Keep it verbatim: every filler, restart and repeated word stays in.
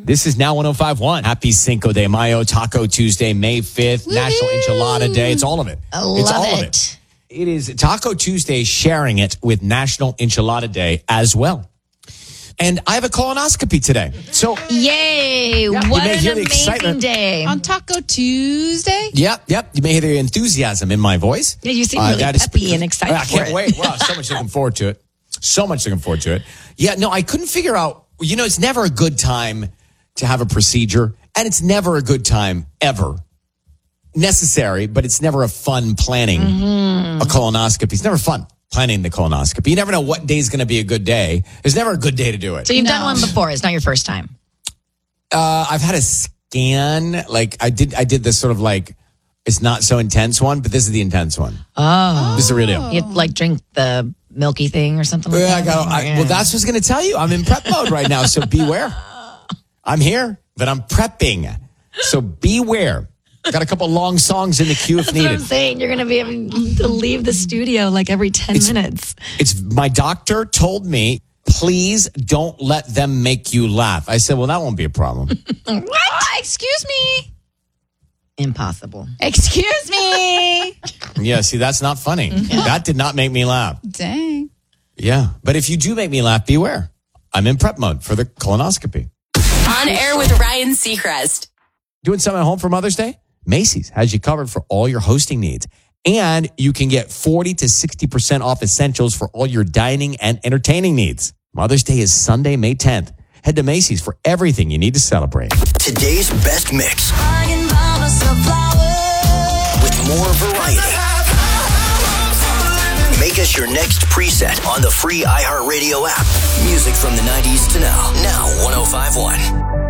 This is Now one oh five point one. Happy Cinco de Mayo, Taco Tuesday, May fifth, Woo-hoo! National Enchilada Day. It's all of it. I love it's all it. of it. It is Taco Tuesday sharing it with National Enchilada Day as well. And I have a colonoscopy today. So, yay! Yeah, what an amazing excitement. day. On Taco Tuesday? Yep, yep. You may hear the enthusiasm in my voice. Yeah, you seem really uh, peppy and excited I for can't it. wait. Wow, so much looking forward to it. So much looking forward to it. Yeah, no, I couldn't figure out, you know, it's never a good time to have a procedure, and it's never a good time ever. Necessary, but it's never a fun planning mm-hmm. a colonoscopy. It's never fun planning the colonoscopy. You never know what day is going to be a good day. There's never a good day to do it. So you've No. done one before. It's not your first time. Uh, I've had a scan. Like I did, I did this sort of like, it's not so intense one, but this is the intense one. Oh. This is the real deal. You like drink the milky thing or something like Yeah, I that? got, I, well, that's what's going to tell you. I'm in prep mode right now, so beware. I'm here, but I'm prepping. So beware. Got a couple long songs in the queue if That's what I'm needed. saying. You're going to be able to leave the studio like every ten It's- minutes. It's my doctor told me, please don't let them make you laugh. I said, well, that won't be a problem. What? Excuse me. Impossible. Excuse me. Yeah, see, that's not funny. That did not make me laugh. Dang. Yeah, but if you do make me laugh, beware. I'm in prep mode for the colonoscopy. On air with Ryan Seacrest. Doing something at home for Mother's Day? Macy's has you covered for all your hosting needs. And you can get forty to sixty percent off essentials for all your dining and entertaining needs. Mother's Day is Sunday, May tenth. Head to Macy's for everything you need to celebrate. Today's best mix. With more variety. Make us your next preset on the free iHeartRadio app. Music from the nineties to now. Now one oh five point one.